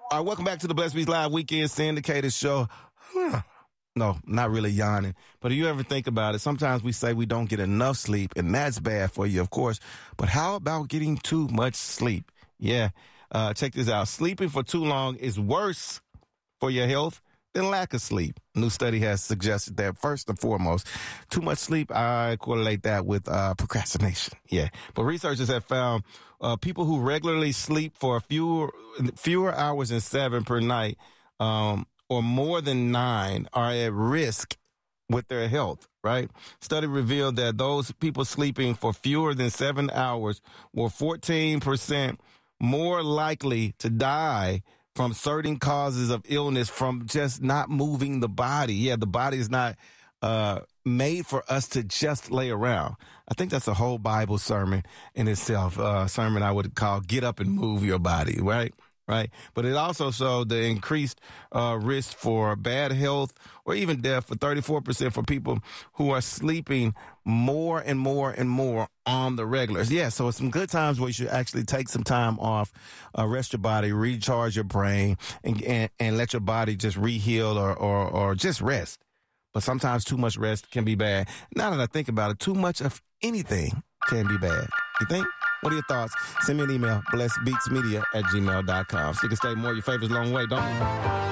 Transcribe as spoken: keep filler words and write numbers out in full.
All right, welcome back to the Blessed Beats Live Weekend Syndicated Show. No, not really yawning. But do you ever think about it? Sometimes we say we don't get enough sleep, and that's bad for you, of course. But how about getting too much sleep? Yeah, uh, check this out. Sleeping for too long is worse for your health than lack of sleep. A new study has suggested that first and foremost, too much sleep, I correlate that with uh, procrastination. Yeah. But researchers have found uh, people who regularly sleep for fewer, fewer hours than seven per night um, or more than nine are at risk with their health, right? Study revealed that those people sleeping for fewer than seven hours were fourteen percent more likely to die from certain causes of illness from just not moving the body. Yeah, the body is not uh, made for us to just lay around. I think that's a whole Bible sermon in itself, a uh, sermon I would call Get Up and Move Your Body, right? Right. But it also showed the increased uh, risk for bad health or even death for thirty-four percent for people who are sleeping more and more and more on the regulars. Yeah. So it's some good times where you should actually take some time off, uh, rest your body, recharge your brain and, and, and let your body just reheal or, or, or just rest. But sometimes too much rest can be bad. Now that I think about it, too much of anything can be bad. You think? What are your thoughts? Send me an email, blessed beats media at gmail dot com. So you can stay more of your favorites along the way, don't you?